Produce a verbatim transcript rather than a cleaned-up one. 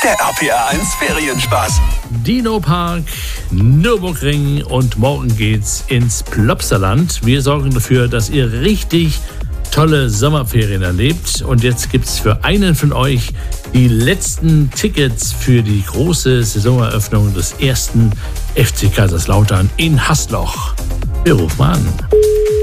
der R P R eins Ferienspaß. Dino Park, Nürburgring und morgen geht's ins Plopsaland. Wir sorgen dafür, dass ihr richtig tolle Sommerferien erlebt. Und jetzt gibt's für einen von euch die letzten Tickets für die große Saisoneröffnung des ersten F C Kaiserslautern in Hasloch. Wir rufen mal an.